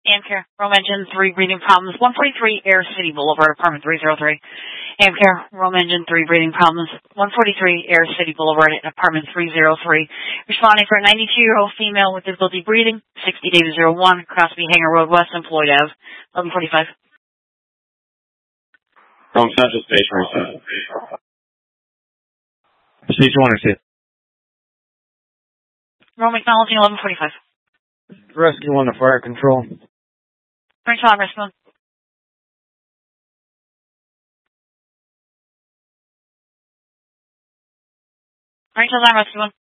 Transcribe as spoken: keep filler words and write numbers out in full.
Amcare, Rome Engine three, breathing problems, one forty-three Air City Boulevard, apartment three oh three. Amcare, Rome Engine three, breathing problems, one forty-three Air City Boulevard, apartment three oh three. Responding for a ninety-two-year-old female with difficulty breathing, sixty Davis oh one, Crosby Hanger Road West, and Floyd Ave, eleven forty-five. Rome Central Station, Rome. Station one or two. Rome acknowledging eleven forty-five. Rescue one to fire control. Bring to rescue one. Bring to rescue one.